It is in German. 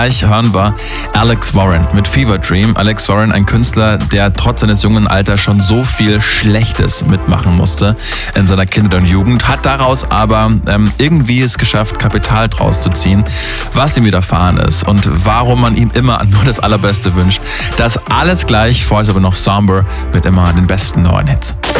Gleich hören wir Alex Warren mit Fever Dream. Alex Warren, ein Künstler, der trotz seines jungen Alters schon so viel Schlechtes mitmachen musste in seiner Kindheit und Jugend, hat daraus aber irgendwie es geschafft, Kapital draus zu ziehen. Was ihm widerfahren ist und warum man ihm immer nur das Allerbeste wünscht, das alles gleich. Vorher ist aber noch Somber mit immer den besten neuen Hits.